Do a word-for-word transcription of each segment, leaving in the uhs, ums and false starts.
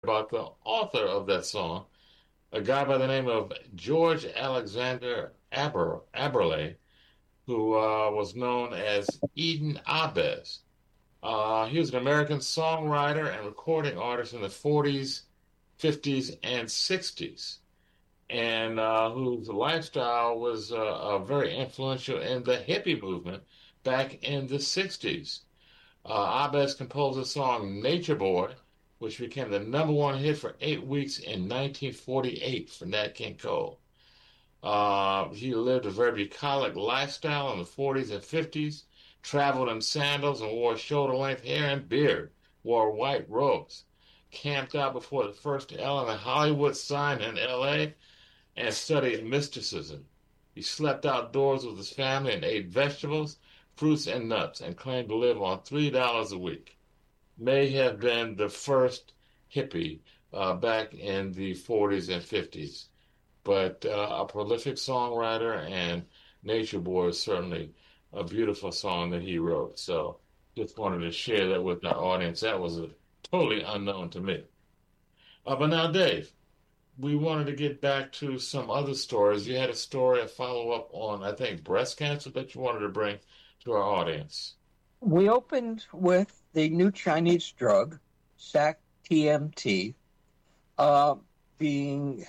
about the author of that song, a guy by the name of George Alexander Aber, Aberle, who uh, was known as Eden Abes. Uh, he was an American songwriter and recording artist in the forties, fifties, and sixties, and uh, whose lifestyle was uh, uh, very influential in the hippie movement back in the sixties. Uh, Abes composed the song Nature Boy, which became the number one hit for eight weeks in nineteen forty-eight for Nat King Cole. Uh, he lived a very bucolic lifestyle in the forties and fifties, traveled in sandals and wore shoulder-length hair and beard, wore white robes, camped out before the first L in the Hollywood sign in L A, and studied mysticism. He slept outdoors with his family and ate vegetables, fruits, and nuts, and claimed to live on three dollars a week. May have been the first hippie uh, back in the forties and fifties, but uh, a prolific songwriter, and Nature Boy is certainly a beautiful song that he wrote. So just wanted to share that with our audience. That was a, totally unknown to me. Uh, but now, Dave, we wanted to get back to some other stories. You had a story, a follow-up on, I think, breast cancer that you wanted to bring to our audience. We opened with the new Chinese drug, sac T M T, uh, being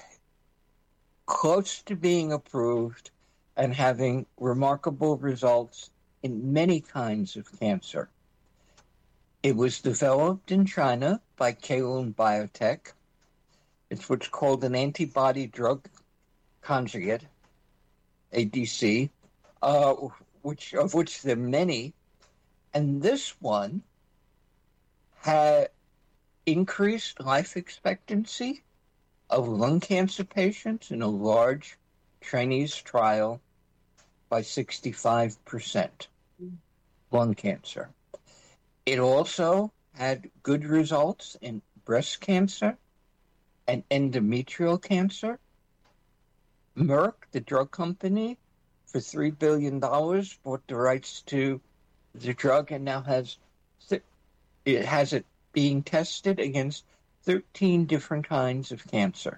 close to being approved and having remarkable results in many kinds of cancer. It was developed in China by Kelun Biotech. It's what's called an antibody drug conjugate, A D C, uh, which of which there are many. And this one had increased life expectancy of lung cancer patients in a large Chinese trial by sixty-five percent lung cancer. It also had good results in breast cancer and endometrial cancer. Merck, the drug company, for three billion dollars bought the rights to the drug and now has it has it being tested against thirteen different kinds of cancer.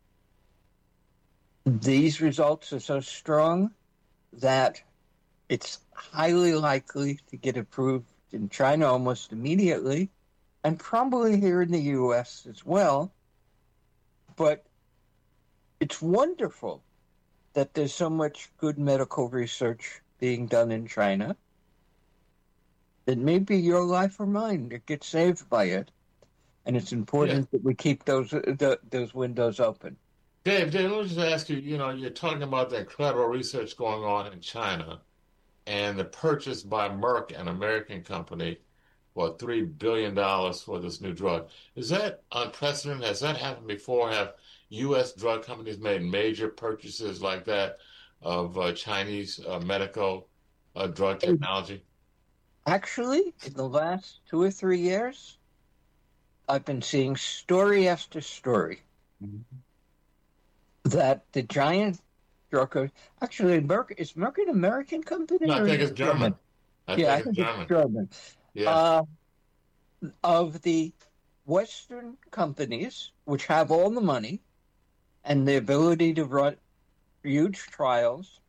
These results are so strong that it's highly likely to get approved in China almost immediately, and probably here in the U S as well. But it's wonderful that there's so much good medical research being done in China. It may be your life or mine that gets saved by it, and it's important yeah. that we keep those the, those windows open. Dave, Dave, let me just ask you, you know, you're talking about the incredible research going on in China and the purchase by Merck, an American company, for three billion dollars for this new drug. Is that unprecedented? Has that happened before? Have U S drug companies made major purchases like that of uh, Chinese uh, medical uh, drug technology? Actually, in the last two or three years, I've been seeing story after story mm-hmm. that the giant drug company, actually, Merck, is Merck an American company? No, I think it's German. German? I yeah, think I it's think German. it's German. Yeah. Uh, of the Western companies, which have all the money and the ability to run huge trials